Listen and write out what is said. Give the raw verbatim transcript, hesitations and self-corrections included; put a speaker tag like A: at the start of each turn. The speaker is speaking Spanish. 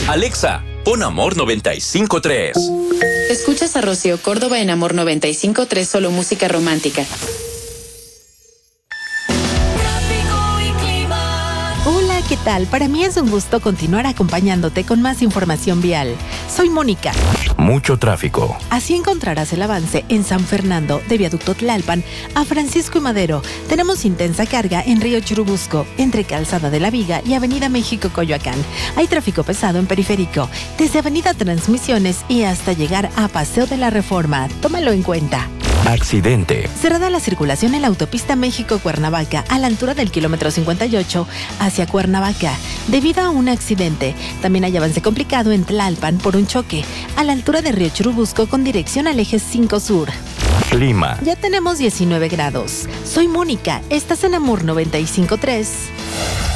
A: Alexa, pon Amor noventa y cinco punto tres.
B: Escuchas a Rocío Córdoba en Amor noventa y cinco punto tres, solo música romántica.
C: Hola, ¿qué tal? Para mí es un gusto continuar acompañándote con más información vial. Soy Mónica.
D: Mucho tráfico.
C: Así encontrarás el avance en San Fernando, de Viaducto Tlalpan a Francisco y Madero. Tenemos intensa carga en Río Churubusco, entre Calzada de la Viga y Avenida México Coyoacán. Hay tráfico pesado en Periférico, desde Avenida Transmisiones y hasta llegar a Paseo de la Reforma. Tómalo en cuenta.
D: Accidente.
C: Cerrada la circulación en la autopista México-Cuernavaca a la altura del kilómetro cincuenta y ocho hacia Cuernavaca, debido a un accidente. También hay avance complicado en Tlalpan por un choque a la altura de Río Churubusco con dirección al eje cinco Sur.
D: Clima.
C: Ya tenemos diecinueve grados. Soy Mónica, estás en Amor noventa y cinco punto tres.